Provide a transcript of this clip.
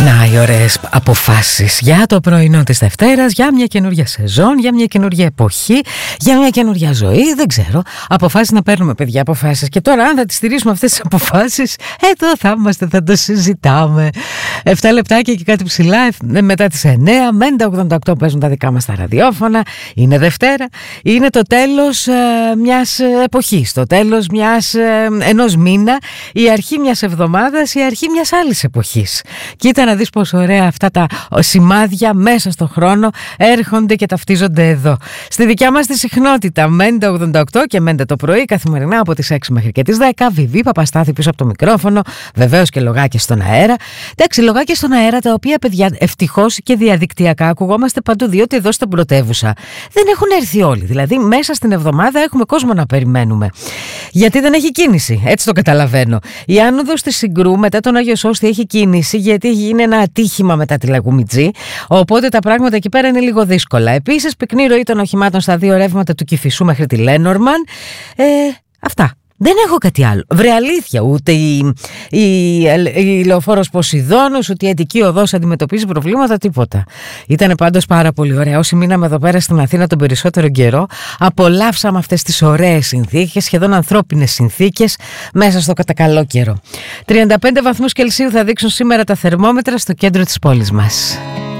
Να, οι ωραίες αποφάσεις για το πρωινό της Δευτέρας, για μια καινούργια σεζόν, για μια καινούργια εποχή, για μια καινούργια ζωή, δεν ξέρω. Αποφάσεις να παίρνουμε, παιδιά, αποφάσεις. Και τώρα, αν θα τις στηρίσουμε αυτές τις αποφάσεις, εδώ θα είμαστε, θα το συζητάμε. 7 λεπτάκια και κάτι ψηλά, μετά τις 9, Μέντα 88 παίζουν τα δικά μας τα ραδιόφωνα. Είναι Δευτέρα, είναι το τέλος μιας εποχής, το τέλος ενός μήνα, η αρχή μιας εβδομάδας, η αρχή μιας άλλης εποχής. Κοίτα να δεις πόσο ωραία αυτά τα σημάδια μέσα στον χρόνο έρχονται και ταυτίζονται εδώ. Στη δικιά μας τη συχνότητα, Μέντα 88 και Μέντα το πρωί, καθημερινά από τις 6 μέχρι και τις 10. Βιβί Παπαστάθη πίσω από το μικρόφωνο, βεβαίως και λογάκια στον αέρα. Εντάξει, λογάκια στον αέρα, τα οποία, παιδιά, ευτυχώς και διαδικτυακά ακουγόμαστε παντού, διότι εδώ στην πρωτεύουσα δεν έχουν έρθει όλοι. Δηλαδή, μέσα στην εβδομάδα έχουμε κόσμο να περιμένουμε. Γιατί δεν έχει κίνηση, έτσι το καταλαβαίνω. Η άνοδος της Συγκρού μετά τον Άγιο Σώστη έχει κίνηση, γιατί έχει γίνει ένα ατύχημα μετά τη Λαγουμιτζή. Οπότε τα πράγματα εκεί πέρα είναι λίγο δύσκολα. Επίσης, πυκνή ροή των οχημάτων στα δύο ρεύματα του Κηφισού μέχρι τη Λένορμαν. Αυτά. Δεν έχω κάτι άλλο. Βρε αλήθεια, ούτε η λεωφόρος Ποσειδώνος, ούτε η Αττική Οδός αντιμετωπίζει προβλήματα, τίποτα. Ήτανε πάντως πάρα πολύ ωραία. Όσοι μείναμε εδώ πέρα στην Αθήνα τον περισσότερο καιρό, απολαύσαμε αυτές τις ωραίες συνθήκες, σχεδόν ανθρώπινες συνθήκες, μέσα στο κατακαλό καιρό. 35 βαθμούς Κελσίου θα δείξουν σήμερα τα θερμόμετρα στο κέντρο της πόλης μας.